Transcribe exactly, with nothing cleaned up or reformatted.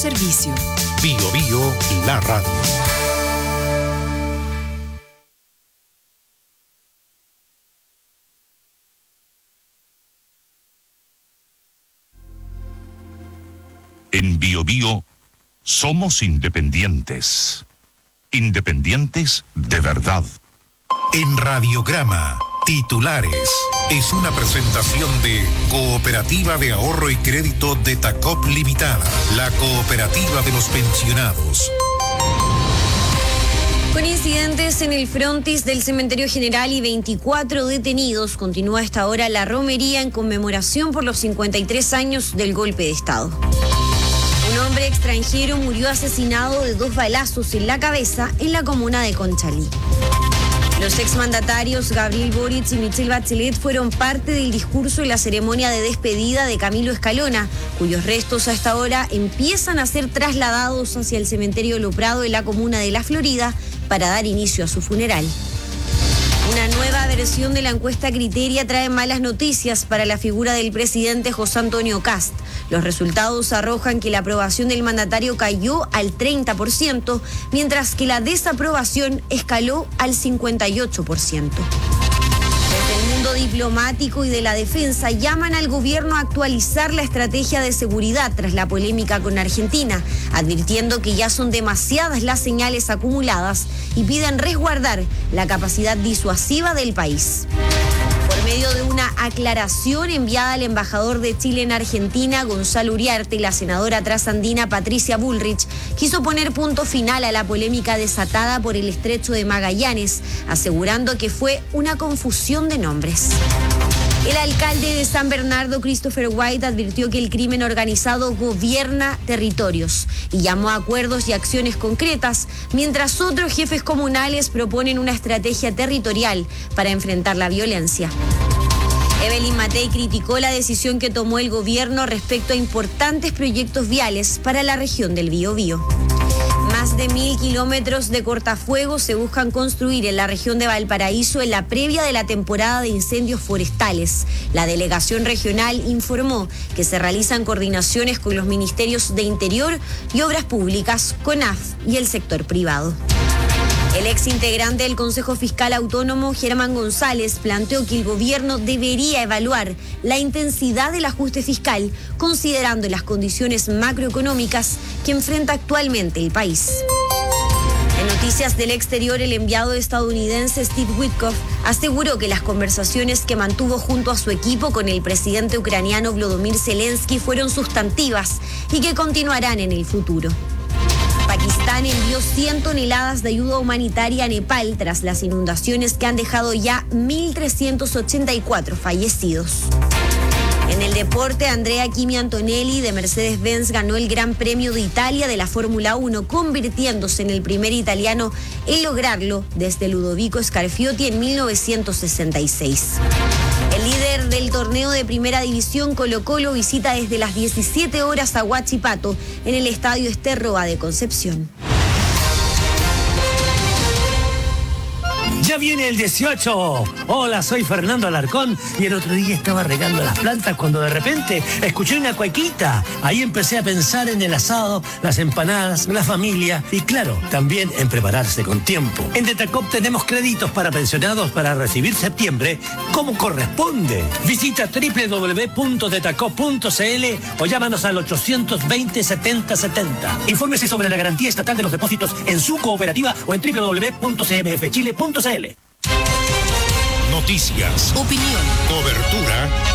Servicio. Bio Bio, la radio. En Bio Bio somos independientes. Independientes de verdad. En Radiograma, titulares. Es una presentación de Cooperativa de Ahorro y Crédito de Tacop Limitada, la cooperativa de los pensionados. Con incidentes en el frontis del Cementerio General y veinticuatro detenidos, continúa a esta hora la romería en conmemoración por los cincuenta y tres años del golpe de Estado. Un hombre extranjero murió asesinado de dos balazos en la cabeza en la comuna de Conchalí. Los exmandatarios Gabriel Boric y Michelle Bachelet fueron parte del discurso en la ceremonia de despedida de Camilo Escalona, cuyos restos a esta hora empiezan a ser trasladados hacia el cementerio Lo Prado en la comuna de La Florida para dar inicio a su funeral. Una nueva versión de la encuesta Criteria trae malas noticias para la figura del presidente José Antonio Kast. Los resultados arrojan que la aprobación del mandatario cayó al treinta por ciento, mientras que la desaprobación escaló al cincuenta y ocho por ciento. Desde el mundo diplomático y de la defensa llaman al gobierno a actualizar la estrategia de seguridad tras la polémica con Argentina, advirtiendo que ya son demasiadas las señales acumuladas y piden resguardar la capacidad disuasiva del país. Por medio de una aclaración enviada al embajador de Chile en Argentina, Gonzalo Uriarte, y la senadora trasandina Patricia Bullrich quiso poner punto final a la polémica desatada por el Estrecho de Magallanes, asegurando que fue una confusión de nombres. El alcalde de San Bernardo, Christopher White, advirtió que el crimen organizado gobierna territorios y llamó a acuerdos y acciones concretas, mientras otros jefes comunales proponen una estrategia territorial para enfrentar la violencia. Evelyn Matei criticó la decisión que tomó el gobierno respecto a importantes proyectos viales para la región del Biobío. Más de mil kilómetros de cortafuegos se buscan construir en la región de Valparaíso en la previa de la temporada de incendios forestales. La delegación regional informó que se realizan coordinaciones con los ministerios de Interior y Obras Públicas, CONAF y el sector privado. El ex integrante del Consejo Fiscal Autónomo, Germán González, planteó que el gobierno debería evaluar la intensidad del ajuste fiscal, considerando las condiciones macroeconómicas que enfrenta actualmente el país. En noticias del exterior, el enviado estadounidense Steve Witkoff aseguró que las conversaciones que mantuvo junto a su equipo con el presidente ucraniano Volodymyr Zelensky fueron sustantivas y que continuarán en el futuro. Pakistán envió cien toneladas de ayuda humanitaria a Nepal tras las inundaciones que han dejado ya mil trescientos ochenta y cuatro fallecidos. En el deporte, Andrea Kimi Antonelli de Mercedes-Benz ganó el Gran Premio de Italia de la Fórmula uno, convirtiéndose en el primer italiano en lograrlo desde Ludovico Scarfiotti en mil novecientos sesenta y seis. El líder del torneo de Primera División, Colo-Colo, visita desde las diecisiete horas a Huachipato en el Estadio Ester Roa de Concepción. Ya viene el dieciocho. Hola, soy Fernando Alarcón y el otro día estaba regando las plantas cuando de repente escuché una cuequita. Ahí empecé a pensar en el asado, las empanadas, la familia y claro, también en prepararse con tiempo. En Detacop tenemos créditos para pensionados para recibir septiembre como corresponde. Visita doble u doble u doble u punto detacop punto c l o llámanos al ochocientos veinte, setenta setenta. Infórmese sobre la garantía estatal de los depósitos en su cooperativa o en doble u doble u doble u punto c m f chile punto c l. Noticias. Opinión. Cobertura.